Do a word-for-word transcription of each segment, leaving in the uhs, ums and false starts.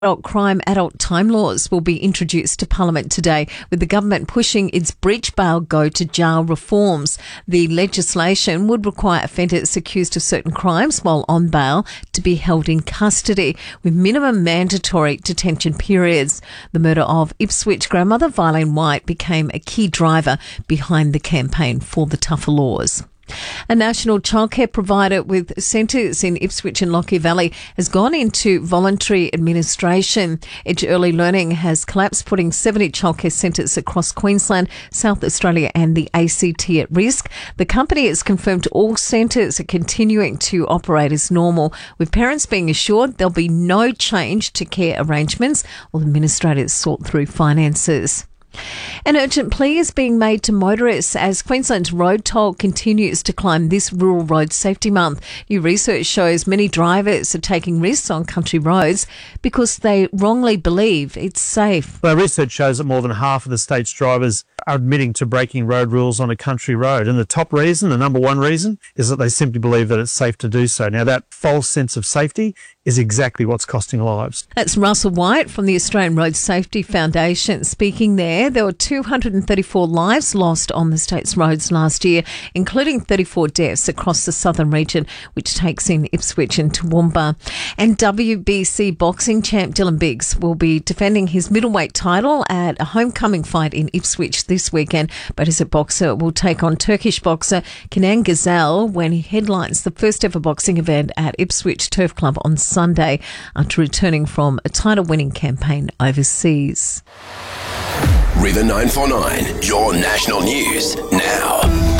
Adult crime, adult time laws will be introduced to Parliament today, with the government pushing its breach bail go to jail reforms. The legislation would require offenders accused of certain crimes while on bail to be held in custody, with minimum mandatory detention periods. The murder of Ipswich grandmother Violene White became a key driver behind the campaign for the tougher laws. A national childcare provider with centres in Ipswich and Lockyer Valley has gone into voluntary administration. Edge Early Learning has collapsed, putting seventy childcare centres across Queensland, South Australia and the A C T at risk. The company has confirmed all centres are continuing to operate as normal, with parents being assured there'll be no change to care arrangements while administrators sort through finances. An urgent plea is being made to motorists as Queensland's road toll continues to climb this Rural Road Safety Month. New research shows many drivers are taking risks on country roads because they wrongly believe it's safe. Well, research shows that more than half of the state's drivers are admitting to breaking road rules on a country road. And the top reason, the number one reason, is that they simply believe that it's safe to do so. Now, that false sense of safety is exactly what's costing lives. That's Russell White from the Australian Road Safety Foundation speaking there. There were two hundred thirty-four lives lost on the state's roads last year, including thirty-four deaths across the southern region, which takes in Ipswich and Toowoomba. And W B C boxing champ Dylan Biggs will be defending his middleweight title at a homecoming fight in Ipswich this weekend. Brazilian boxer will take on Turkish boxer Kenan Gazal when he headlines the first ever boxing event at Ipswich Turf Club on Sunday after returning from a title-winning campaign overseas. River nine four nine, your national news now.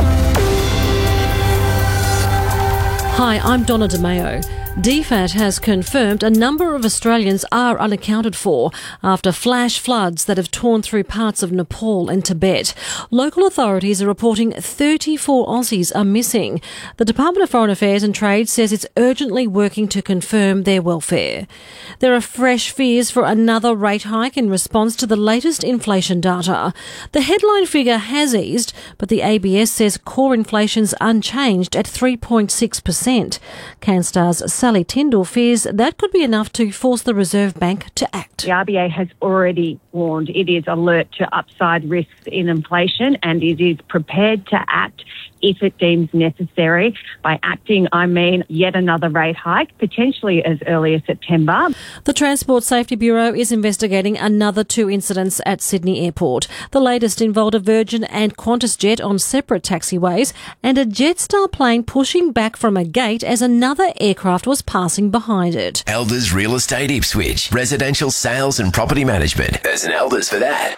Hi, I'm Donna DeMeo. D FAT has confirmed a number of Australians are unaccounted for after flash floods that have torn through parts of Nepal and Tibet. Local authorities are reporting thirty-four Aussies are missing. The Department of Foreign Affairs and Trade says it's urgently working to confirm their welfare. There are fresh fears for another rate hike in response to the latest inflation data. The headline figure has eased, but the A B S says core inflation's unchanged at three point six percent. CanStar's Sally Tyndall fears that could be enough to force the Reserve Bank to act. The R B A has already warned it is alert to upside risks in inflation and it is prepared to act if it deems necessary. By acting, I mean yet another rate hike, potentially as early as September. The Transport Safety Bureau is investigating another two incidents at Sydney Airport. The latest involved a Virgin and Qantas jet on separate taxiways and a Jetstar plane pushing back from a gate as another aircraft was passing behind it. Elders Real Estate Ipswich. Residential sales and property management. There's an Elders for that.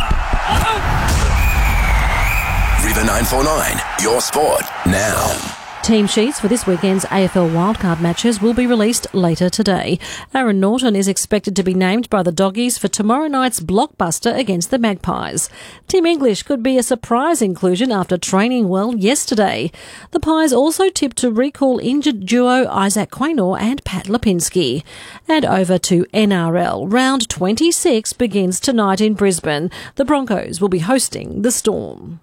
River nine four nine, your sport now. Team sheets for this weekend's A F L wildcard matches will be released later today. Aaron Norton is expected to be named by the Doggies for tomorrow night's blockbuster against the Magpies. Tim English could be a surprise inclusion after training well yesterday. The Pies also tipped to recall injured duo Isaac Quaynor and Pat Lipinski. And over to N R L. Round twenty-six begins tonight in Brisbane. The Broncos will be hosting the Storm.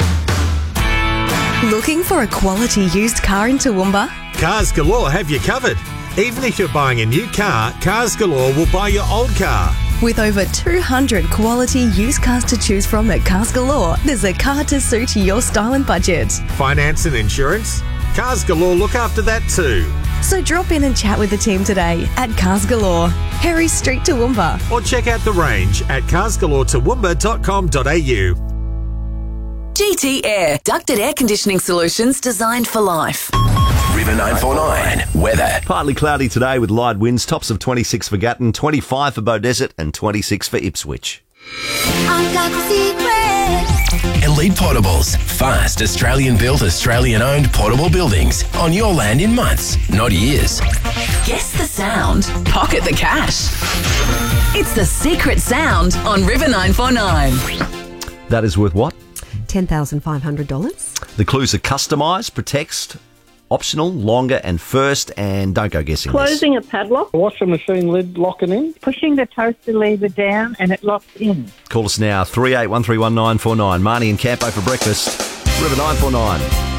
Looking for a quality used car in Toowoomba? Cars Galore have you covered. Even if you're buying a new car, Cars Galore will buy your old car. With over two hundred quality used cars to choose from at Cars Galore, there's a car to suit your style and budget. Finance and insurance? Cars Galore look after that too. So drop in and chat with the team today at Cars Galore, Harry Street, Toowoomba. Or check out the range at cars galore toowoomba dot com dot a u. G T Air, ducted air conditioning solutions designed for life. River nine four nine, weather. Partly cloudy today with light winds, tops of twenty-six for Gatton, twenty-five for Beaudesert and twenty-six for Ipswich. I've got secrets. Elite Portables, fast Australian-built, Australian-owned portable buildings on your land in months, not years. Guess the sound, pocket the cash. It's the secret sound on River nine four nine. That is worth what? ten thousand five hundred dollars. The clues are customised, protects, optional, longer and first, and don't go guessing Closing this. a padlock. Washing machine lid locking in. Pushing the toaster lever down and it locks in. Call us now, three eight one three one nine four nine. Marnie and Campo for breakfast. River nine four nine.